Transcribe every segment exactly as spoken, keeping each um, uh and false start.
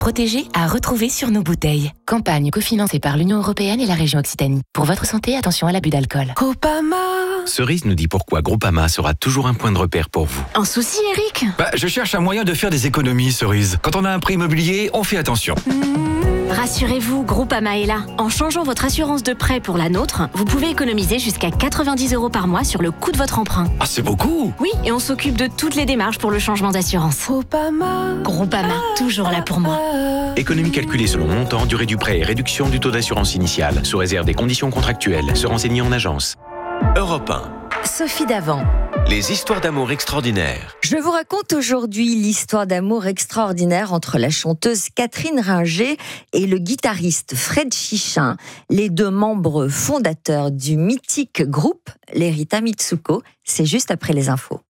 Protégé à retrouver sur nos bouteilles. Campagne cofinancée par l'Union européenne et la région Occitanie. Pour votre santé, attention à l'abus d'alcool. Groupama. Cerise nous dit pourquoi Groupama sera toujours un point de repère pour vous. Un souci, Eric ? Bah, je cherche un moyen de faire des économies, Cerise. Quand on a un prêt immobilier, on fait attention. Mmh. Rassurez-vous, Groupama est là. En changeant votre assurance de prêt pour la nôtre, vous pouvez économiser jusqu'à quatre-vingt-dix euros par mois sur le coût de votre emprunt. Ah, c'est beaucoup. Oui, et on s'occupe de toutes les démarches pour le changement d'assurance. Groupama. Groupama, toujours là pour moi. Économie calculée selon montant, durée du prêt et réduction du taux d'assurance initiale, sous réserve des conditions contractuelles. Se renseigner en agence. Europe un. Sophie Davant. Les histoires d'amour extraordinaires. Je vous raconte aujourd'hui l'histoire d'amour extraordinaire entre la chanteuse Catherine Ringer et le guitariste Fred Chichin, les deux membres fondateurs du mythique groupe les Rita Mitsuko. C'est juste après les infos.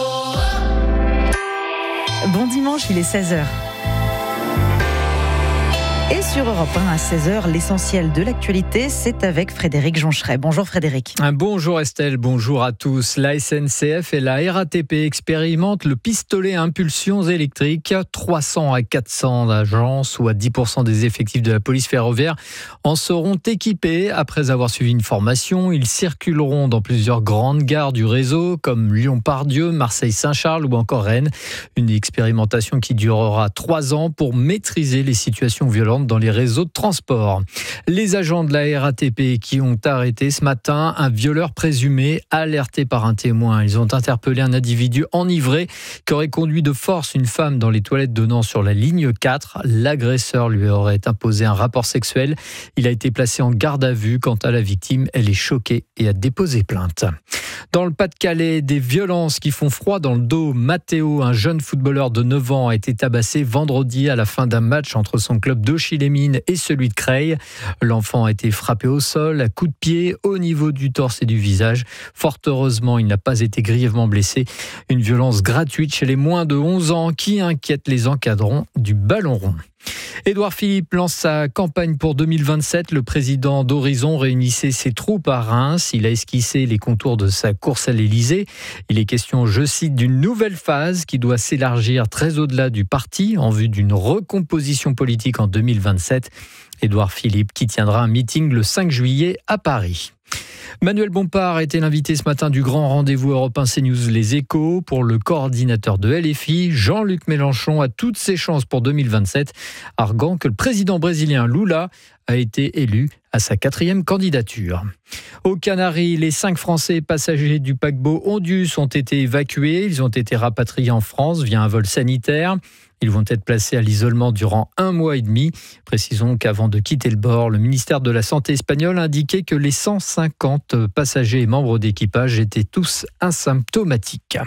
Bon dimanche, il est seize heures. Et sur Europe un à seize heures, l'essentiel de l'actualité, c'est avec Frédéric Joncheret. Bonjour Frédéric. Bonjour Estelle, bonjour à tous. La S N C F et la R A T P expérimentent le pistolet à impulsion électrique. trois cents à quatre cents agents, soit dix pour cent des effectifs de la police ferroviaire, en seront équipés. Après avoir suivi une formation, ils circuleront dans plusieurs grandes gares du réseau, comme Lyon-Pardieu, Marseille-Saint-Charles ou encore Rennes. Une expérimentation qui durera trois ans pour maîtriser les situations violentes dans les réseaux de transport. Les agents de la R A T P qui ont arrêté ce matin un violeur présumé alerté par un témoin. Ils ont interpellé un individu enivré qui aurait conduit de force une femme dans les toilettes donnant sur la ligne quatre. L'agresseur lui aurait imposé un rapport sexuel. Il a été placé en garde à vue. Quant à la victime, elle est choquée et a déposé plainte. Dans le Pas-de-Calais, des violences qui font froid dans le dos. Matteo, un jeune footballeur de neuf ans, a été tabassé vendredi à la fin d'un match entre son club d'Auchy-les-Mines et celui de Creil. L'enfant a été frappé au sol à coups de pied au niveau du torse et du visage. Fort heureusement, il n'a pas été grièvement blessé. Une violence gratuite chez les moins de onze ans qui inquiète les encadrants du ballon rond. Édouard Philippe lance sa campagne pour deux mille vingt-sept. Le président d'Horizon réunissait ses troupes à Reims. Il a esquissé les contours de sa course à l'Élysée. Il est question, je cite, d'une nouvelle phase qui doit s'élargir très au-delà du parti en vue d'une recomposition politique en deux mille vingt-sept. Édouard Philippe qui tiendra un meeting le cinq juillet à Paris. Manuel Bompard a été l'invité ce matin du grand rendez-vous Europe un CNews Les Échos. Pour le coordinateur de L F I, Jean-Luc Mélenchon a toutes ses chances pour deux mille vingt-sept, arguant que le président brésilien Lula a été élu à sa quatrième candidature. Aux Canaries, les cinq Français passagers du paquebot Ondus ont été évacués. Ils ont été rapatriés en France via un vol sanitaire. Ils vont être placés à l'isolement durant un mois et demi. Précisons qu'avant de quitter le bord, le ministère de la Santé espagnol indiquait que les cent cinquante passagers et membres d'équipage étaient tous asymptomatiques.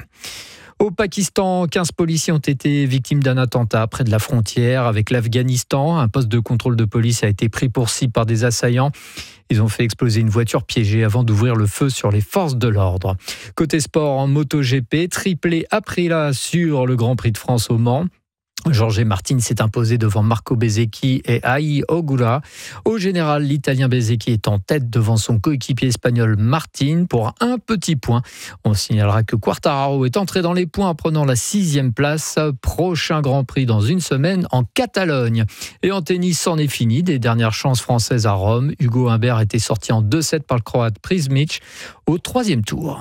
Au Pakistan, quinze policiers ont été victimes d'un attentat près de la frontière avec l'Afghanistan. Un poste de contrôle de police a été pris pour cible par des assaillants. Ils ont fait exploser une voiture piégée avant d'ouvrir le feu sur les forces de l'ordre. Côté sport, en MotoGP, triplé Aprilia sur le Grand Prix de France au Mans. Jorge Martin s'est imposé devant Marco Bezzecchi et Ai Ogura. Au général, l'Italien Bezzecchi est en tête devant son coéquipier espagnol Martin pour un petit point. On signalera que Quartararo est entré dans les points en prenant la sixième place. Prochain Grand Prix dans une semaine en Catalogne. Et en tennis, c'en est fini. Des dernières chances françaises à Rome. Hugo Humbert a été sorti en deux sept par le Croate Prismic au troisième tour.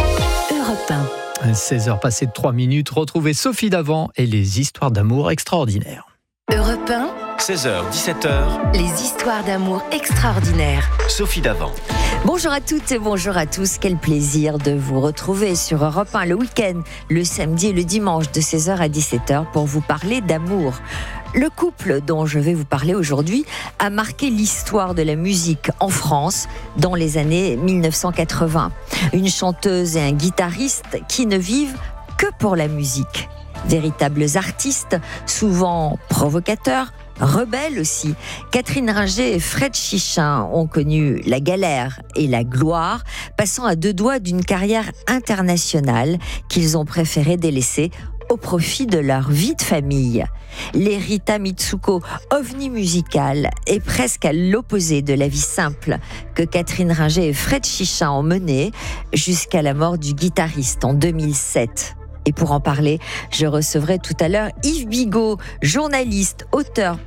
Europe un. seize heures passées de trois minutes, retrouvez Sophie Davant et les histoires d'amour extraordinaires. Europe un. seize heures, dix-sept heures. Les histoires d'amour extraordinaires. Sophie Davant. Bonjour à toutes et bonjour à tous. Quel plaisir de vous retrouver sur Europe un le week-end, le samedi et le dimanche de seize heures à dix-sept heures pour vous parler d'amour. Le couple dont je vais vous parler aujourd'hui a marqué l'histoire de la musique en France dans les années mille neuf cent quatre-vingts. Une chanteuse et un guitariste qui ne vivent que pour la musique. Véritables artistes, souvent provocateurs, rebelles aussi. Catherine Ringer et Fred Chichin ont connu la galère et la gloire, passant à deux doigts d'une carrière internationale qu'ils ont préféré délaisser au profit de leur vie de famille. Les Rita Mitsuko, ovni musical, est presque à l'opposé de la vie simple que Catherine Ringer et Fred Chichin ont menée jusqu'à la mort du guitariste en deux mille sept. Et pour en parler, je recevrai tout à l'heure Yves Bigot, journaliste, auteur,